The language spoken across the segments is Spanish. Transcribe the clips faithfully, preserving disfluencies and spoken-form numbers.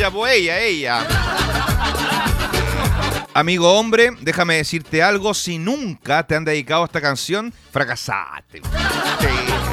ella, pues ella, ella. Amigo hombre, déjame decirte algo. Si nunca te han dedicado a esta canción, fracasaste. Sí.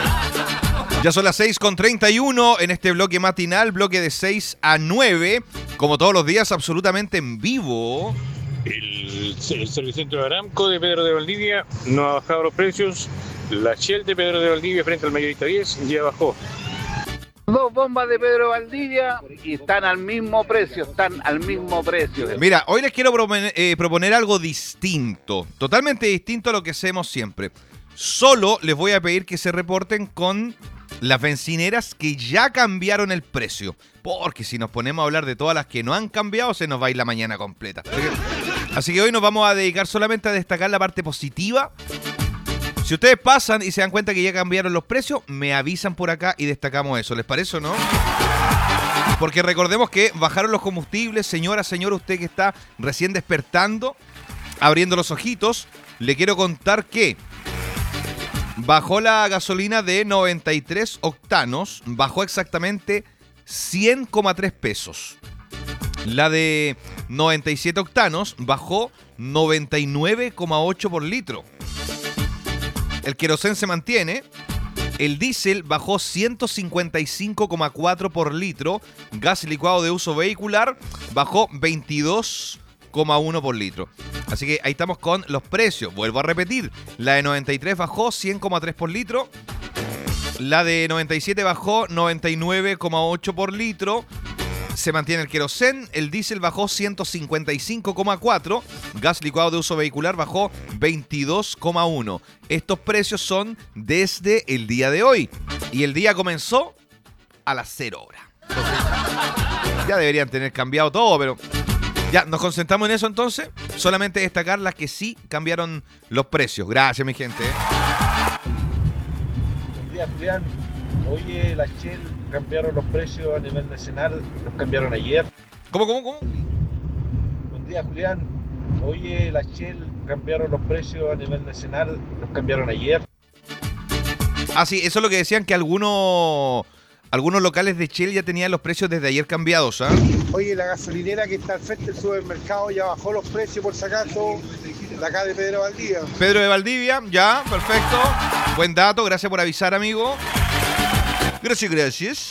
Ya son las seis con treinta y uno en este bloque matinal, bloque de seis a nueve, como todos los días, absolutamente en vivo. El, el Servicentro de Aramco de Pedro de Valdivia no ha bajado los precios. La Shell de Pedro de Valdivia frente al Mayorista diez ya bajó. Dos bombas de Pedro Valdivia y están al mismo precio, están al mismo precio. Mira, hoy les quiero proponer, eh, proponer algo distinto, totalmente distinto a lo que hacemos siempre. Solo les voy a pedir que se reporten con las bencineras que ya cambiaron el precio, porque si nos ponemos a hablar de todas las que no han cambiado, se nos va a ir la mañana completa. Así que, así que hoy nos vamos a dedicar solamente a destacar la parte positiva. Si ustedes pasan y se dan cuenta que ya cambiaron los precios, me avisan por acá y destacamos eso. ¿Les parece o no? Porque recordemos que bajaron los combustibles. Señora, señor, usted que está recién despertando, abriendo los ojitos, le quiero contar que bajó la gasolina de noventa y tres octanos, bajó exactamente cien coma tres pesos. La de noventa y siete octanos bajó noventa y nueve coma ocho por litro. El querosén se mantiene. El diésel bajó ciento cincuenta y cinco coma cuatro por litro. Gas licuado de uso vehicular bajó veintidós coma uno por litro. Así que ahí estamos con los precios. Vuelvo a repetir. La de noventa y tres bajó cien coma tres por litro. La de noventa y siete bajó noventa y nueve coma ocho por litro. Se mantiene el querosén, el diésel bajó ciento cincuenta y cinco coma cuatro, gas licuado de uso vehicular bajó veintidós coma uno. Estos precios son desde el día de hoy y el día comenzó a las cero horas. Entonces, ya deberían tener cambiado todo, pero ya nos concentramos en eso entonces. Solamente destacar las que sí cambiaron los precios. Gracias, mi gente. Buen día, Julián. Oye, la Shell cambiaron los precios a nivel nacional, los cambiaron ayer. ¿Cómo, cómo, cómo? Buen día, Julián. Oye, la Shell cambiaron los precios a nivel nacional, los cambiaron ayer. Ah, sí, eso es lo que decían, que algunos, algunos locales de Shell ya tenían los precios desde ayer cambiados, ¿ah? ¿eh? Oye, la gasolinera que está al frente del supermercado ya bajó los precios, por si acaso, de acá de Pedro Valdivia. Pedro de Valdivia, ya, perfecto. Buen dato, gracias por avisar, amigo. Gracias, gracias.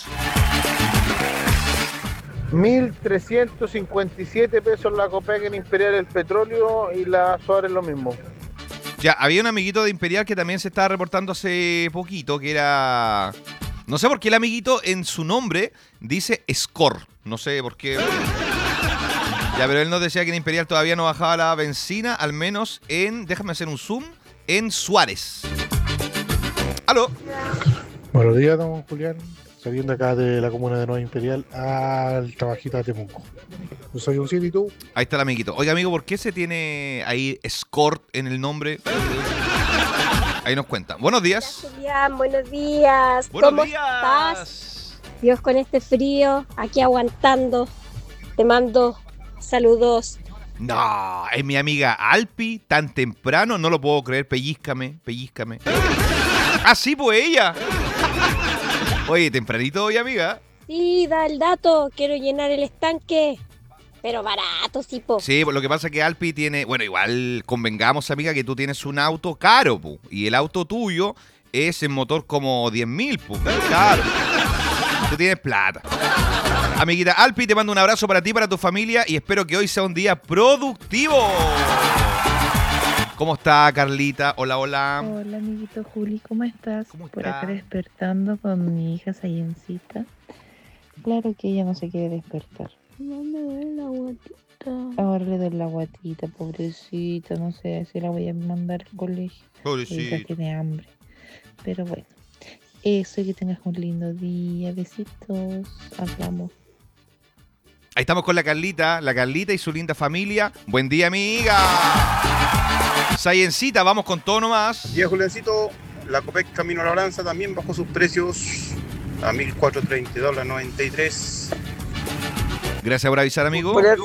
mil trescientos cincuenta y siete pesos la Copec en Imperial el petróleo y la Suárez lo mismo. Ya, había un amiguito de Imperial que también se estaba reportando hace poquito, que era... No sé por qué el amiguito en su nombre dice Score. No sé por qué. Ya, pero él nos decía que en Imperial todavía no bajaba la benzina, al menos en... Déjame hacer un zoom. En Suárez. ¿Aló? Buenos días, don Julián. Saliendo acá de la comuna de Nueva Imperial al trabajito de Temuco. Yo soy un siete y tú. Ahí está el amiguito. Oiga, amigo, ¿por qué se tiene ahí Escort en el nombre? Ahí nos cuenta. Buenos días. Hola, Julián, buenos días. Buenos ¿Cómo días. estás? Dios, con este frío, aquí aguantando. Te mando saludos. No, es mi amiga Alpi, tan temprano, no lo puedo creer. Pellízcame, pellízcame. Ah, sí, pues ella. Oye, tempranito hoy, amiga. Sí, da el dato. Quiero llenar el estanque. Pero barato, sí, po. Sí, lo que pasa es que Alpi tiene... Bueno, igual convengamos, amiga, que tú tienes un auto caro, pu. Y el auto tuyo es en motor como diez mil, pu. Claro. Tú tienes plata. Amiguita Alpi, te mando un abrazo para ti, para tu familia, y espero que hoy sea un día productivo. ¿Cómo está, Carlita? Hola, hola. Hola, amiguito Juli, ¿cómo estás? ¿Cómo Por está? acá despertando con mi hija Sayencita. Claro que ella no se quiere despertar. No me duele la guatita. Ahora le doy la guatita, pobrecita. No sé si la voy a mandar al colegio. Pobrecita. Ella tiene hambre. Pero bueno, eso, y que tengas un lindo día. Besitos. Hablamos. Ahí estamos con la Carlita, la Carlita y su linda familia. Buen día, amiga. Sayencita, vamos con todo nomás. Y a Juliancito, la Copec Camino a la Balanza también bajó sus precios a mil cuatrocientos treinta y dos la noventa y tres. Gracias por avisar, amigo.